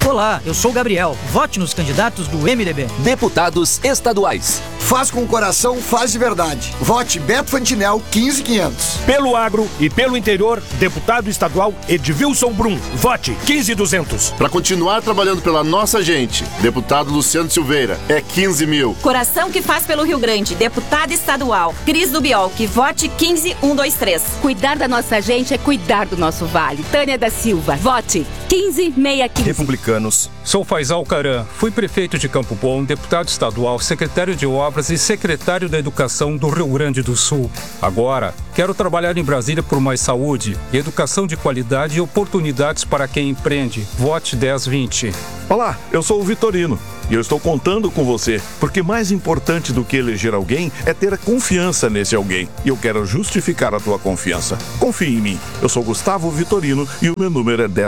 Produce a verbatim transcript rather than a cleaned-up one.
Olá, eu sou o Gabriel. Vote nos candidatos do M D B. Deputados estaduais. Faz com o coração, faz de verdade. Vote Beto Fantinel, quinze mil e quinhentos. Pelo agro e pelo interior, deputado estadual Edvilson Brum. Vote quinze mil e duzentos. Para continuar trabalhando pela nossa gente, deputado Luciano Silveira, é quinze mil. Coração que faz pelo Rio Grande, deputado estadual Cris do Biolque. Vote quinze mil cento e vinte e três. Cuidar da nossa gente é cuidar do nosso vale. Tânia da Silva. Vote quinze mil seiscentos e quinze. Republicanos. Sou Faisal Caram. Fui prefeito de Campo Bom, deputado estadual, secretário de Obras e secretário da Educação do Rio Grande do Sul. Agora, quero trabalhar em Brasília por mais saúde, educação de qualidade e oportunidades para quem empreende. Vote dez vinte. Olá, eu sou o Vitorino e eu estou contando com você, porque mais importante do que eleger alguém é ter confiança nesse alguém. E eu quero justificar a tua confiança. Confie em mim. Eu sou Gustavo Vitorino e o meu número é dez.